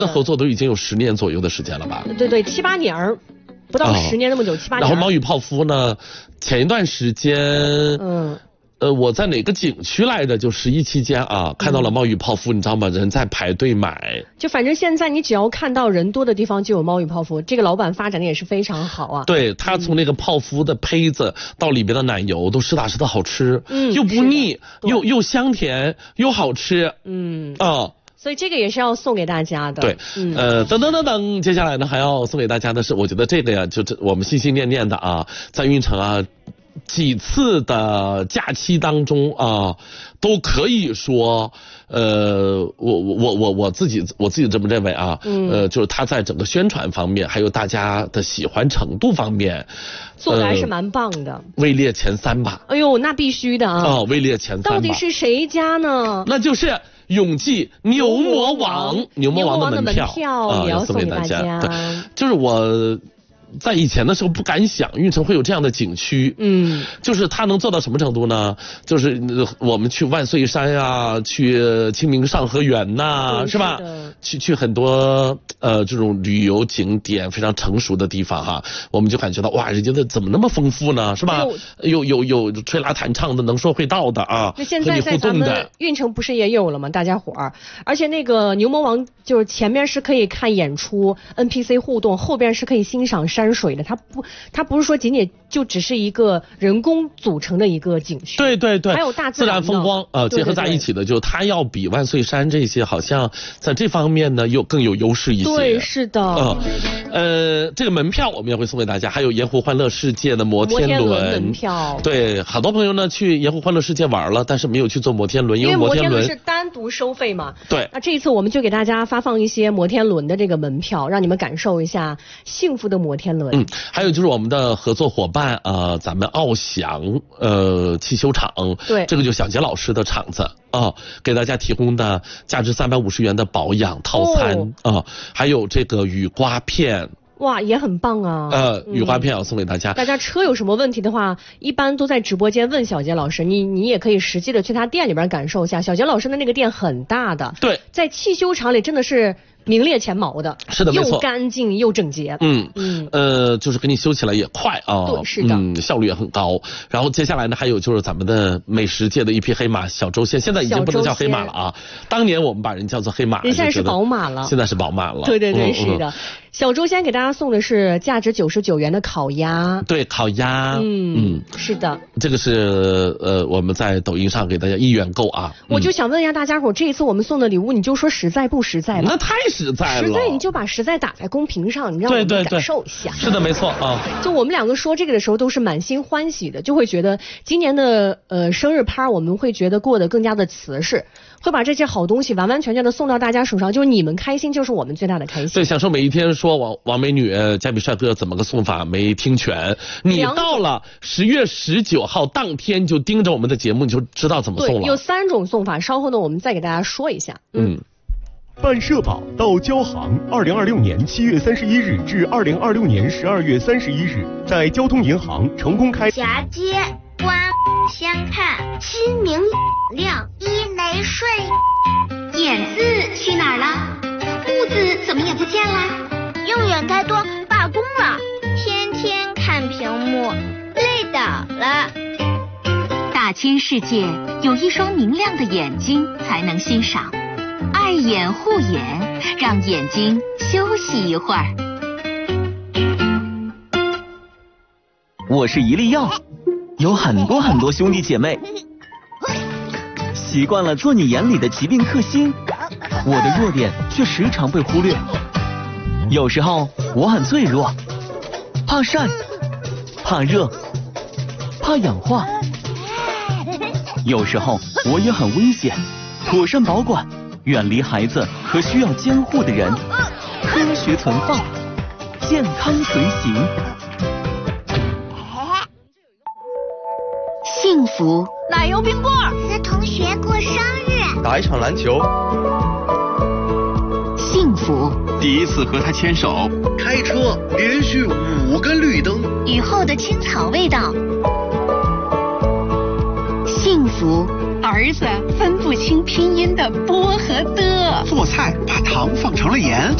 的合作都已经有10年左右的时间了吧？ 对对，7、8年，不到10年那么久，7、8年。 然后猫与泡芙呢，前一段时间，我在哪个景区来着？就11期间啊，看到了猫与泡芙，你知道吗？人在排队买。 就反正现在你只要看到人多的地方就有猫与泡芙，这个老板发展的也是非常好啊。 对，他从那个泡芙的胚子到里边的奶油都实打实的好吃，又不腻，又香甜又好吃， 所以这个也是要送给大家的。 对，等，接下来呢还要送给大家的是，我觉得这个呀，就我们心心念念的啊，在运城啊几次的假期当中啊，都可以说，我自己这么认为啊，就是他在整个宣传方面，还有大家的喜欢程度方面， 做的还是蛮棒的， 位列前3吧。 哎呦，那必须的啊！ 位列前3吧。 到底是谁家呢？ 那就是永记牛魔王的门票也要送给大家。对，就是我在以前的时候不敢想运城会有这样的景区，就是它能做到什么程度呢？就是我们去万岁山啊，去清明上河园呐，是吧？去很多这种旅游景点非常成熟的地方哈，我们就感觉到哇，人家的怎么那么丰富呢？是吧？有吹拉弹唱的，能说会道的啊， 那现在在咱们运城不是也有了吗？大家伙儿，而且那个牛魔王就是前面是可以看演出 NPC 互动，后边是可以欣赏山水的，它不是说仅仅就只是一个人工组成的一个景区。 对对对， 还有大自然风光结合在一起的，就它要比万岁山这些好像在这方面呢更有优势一些。 对，是的。 这个门票我们也会送给大家，还有盐湖欢乐世界的摩天轮门票。 对，好多朋友呢去盐湖欢乐世界玩了，但是没有去坐摩天轮， 因为摩天轮是单独收费嘛。 对。 那这一次我们就给大家发放一些摩天轮的这个门票，让你们感受一下幸福的摩天轮。 还有就是我们的合作伙伴咱们奥翔汽修厂， 对， 这个就小杰老师的厂子给大家提供的价值350元的保养套餐还有这个雨刮片。 哇，也很棒啊！ 雨刮片要送给大家。 大家车有什么问题的话，一般都在直播间问小杰老师，你也可以实际的去他店里边感受一下。小杰老师的那个店很大的， 对， 在汽修厂里真的是名列前茅的。 是的，没错， 又干净又整洁。 就是给你修起来也快啊。 对，是的， 效率也很高。然后接下来呢，还有就是咱们的美食界的一匹黑马小周仙，现在已经不能叫黑马了啊。当年我们把人叫做黑马， 人现在是宝马了。 现在是宝马了。 对对对，是的。小周仙给大家送的是价值99元的烤鸭。 对，烤鸭。 是的。 这个是我们在抖音上给大家1元购啊。 我就想问一下大家伙，这一次我们送的礼物，你就说实在不实在吧？ 那太实在了。 实在你就把实在打在公屏上，你让我们感受一下。 是的，没错啊。 就我们两个说这个的时候都是满心欢喜的，就会觉得今年的生日趴我们会觉得过得更加的瓷实，会把这些好东西完完全全的送到大家手上，就是你们开心就是我们最大的开心。 对，享受每一天。说王美女加比帅哥怎么个送法没听全，你到了10月19号当天就盯着我们的节目，你就知道怎么送了。 对，有3种送法，稍后呢我们再给大家说一下。 办社保到交行，2026年7月31日至2026年12月31日，在交通银行成功开霞街观相看，鸡鸣亮，一雷顺。 眼字去哪儿了？步子怎么也不见了？ 用远开多罢工了，天天看屏幕，累倒了。 大千世界有一双明亮的眼睛才能欣赏，爱眼护眼，让眼睛休息一会儿。 我是一粒药，有很多兄弟姐妹，习惯了做你眼里的疾病克星，我的弱点却时常被忽略。有时候我很脆弱，怕晒，怕热，怕氧化。有时候我也很危险，妥善保管，远离孩子和需要监护的人，科学存放，健康随行。 幸福奶油冰棍，和同学过生日， 打一场篮球。 幸福第一次和他牵手，开车连续5个绿灯， 雨后的青草味道。幸福儿子分不清拼音的波和的。 做菜把糖放成了盐。